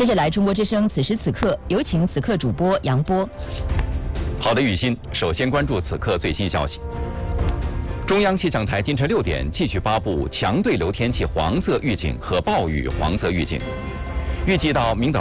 接下来，中国之声此时此刻有请此刻主播杨波。 好的，雨欣，首先关注此刻最新消息。中央气象台今晨6点继续发布强对流天气黄色预警和暴雨黄色预警，预计到明早